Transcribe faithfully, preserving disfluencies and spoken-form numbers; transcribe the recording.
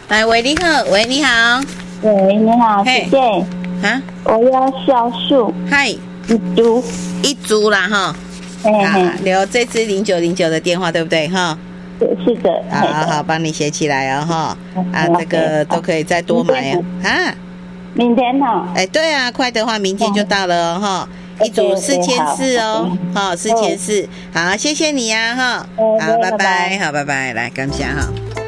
来，喂，你好，喂，你好， 喂，你好，姐姐， 啊， 我要小树， 嗨， 一株， 一株啦哈，好，留这支零九零九的电话对不对哈？ 是的， 好好，帮你写起来哦哈，啊，这个都可以再多买啊，啊， 明天哈， 哎，对啊，快的话明天就到了哦哈。一组四千四哦，好，四千四，好，谢谢你呀哈，好，拜拜，好，拜拜，来，感谢哈。